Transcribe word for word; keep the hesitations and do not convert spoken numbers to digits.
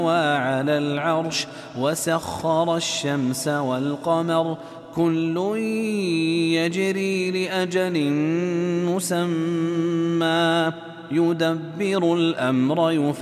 على العرش وسخر الشمس والقمر كل يجري لأجل مسمى يدبر الأمر